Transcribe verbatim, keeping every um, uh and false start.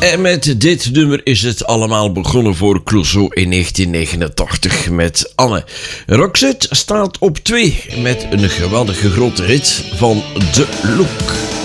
En met dit nummer is het allemaal begonnen voor Clouseau in negentien negenentachtig met Anne. Roxette staat op twee met een geweldige grote hit van The Look.